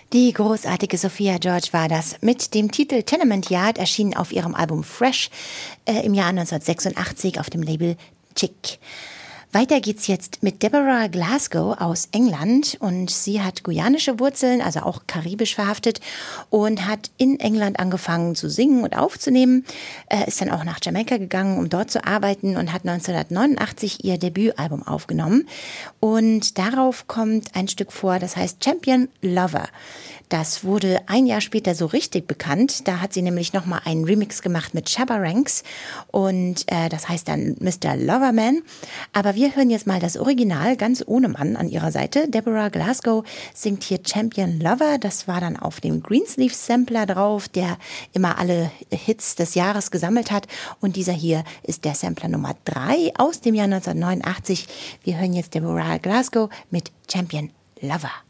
Die großartige Sophia George war das mit dem Titel Tenement Yard, erschienen auf ihrem Album Fresh im Jahr 1986 auf dem Label Chick. Weiter geht's jetzt mit Deborah Glasgow aus England und sie hat guyanische Wurzeln, also auch karibisch verhaftet und hat in England angefangen zu singen und aufzunehmen, ist dann auch nach Jamaika gegangen, um dort zu arbeiten und hat 1989 ihr Debütalbum aufgenommen und darauf kommt ein Stück vor, das heißt Champion Lover. Das wurde ein Jahr später so richtig bekannt. Da hat sie nämlich nochmal einen Remix gemacht mit Shabba Ranks und das heißt dann Mr. Loverman. Aber wir hören jetzt mal das Original, ganz ohne Mann an ihrer Seite. Deborah Glasgow singt hier Champion Lover. Das war dann auf dem Greensleeve Sampler drauf, der immer alle Hits des Jahres gesammelt hat. Und dieser hier ist der Sampler Nummer 3 aus dem Jahr 1989. Wir hören jetzt Deborah Glasgow mit Champion Lover.